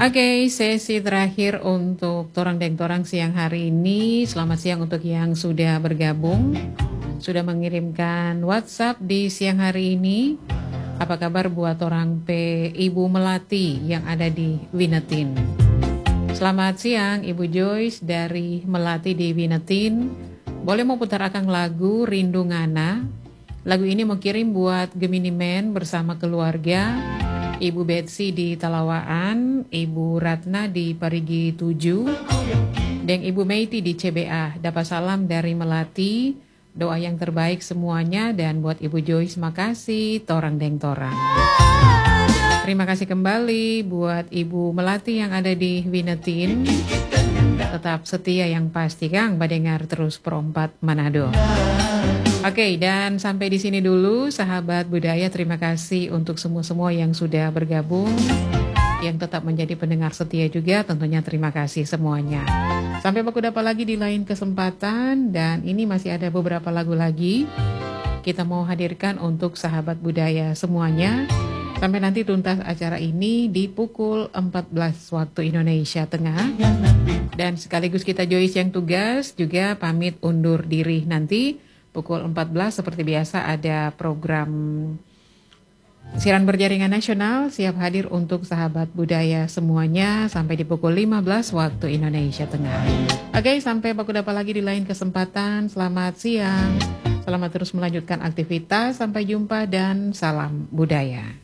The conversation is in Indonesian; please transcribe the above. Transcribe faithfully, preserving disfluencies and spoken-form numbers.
Oke, sesi terakhir untuk Torang Deng Torang siang hari ini. Selamat siang untuk yang sudah bergabung, sudah mengirimkan WhatsApp di siang hari ini. Apa kabar buat orang P Ibu Melati yang ada di Winetin? Selamat siang Ibu Joyce dari Melati di Winetin. Boleh mau putar akang lagu Rindu Ngana. Lagu ini mau kirim buat Gemini Men bersama keluarga, Ibu Betsy di Talawaan, Ibu Ratna di Parigi tujuh, dan Ibu Meiti di C B A. Dapat salam dari Melati, doa yang terbaik semuanya, dan buat Ibu Joyce makasih, Torang Deng Torang. Terima kasih kembali buat Ibu Melati yang ada di Winetin. Tetap setia yang pasti Kang, badengar terus perompat Manado. Oke, dan sampai di sini dulu sahabat budaya. Terima kasih untuk semua-semua yang sudah bergabung, yang tetap menjadi pendengar setia juga. Tentunya terima kasih semuanya. Sampai baku dapat lagi di lain kesempatan. Dan ini masih ada beberapa lagu lagi kita mau hadirkan untuk sahabat budaya semuanya. Sampai nanti tuntas acara ini di pukul empat belas waktu Indonesia Tengah. Dan sekaligus kita Joyce yang tugas juga pamit undur diri. Nanti pukul empat belas seperti biasa ada program siaran berjaringan nasional siap hadir untuk sahabat budaya semuanya sampai di pukul lima belas waktu Indonesia Tengah. Oke, sampai baku dapat lagi di lain kesempatan. Selamat siang. Selamat terus melanjutkan aktivitas. Sampai jumpa dan salam budaya.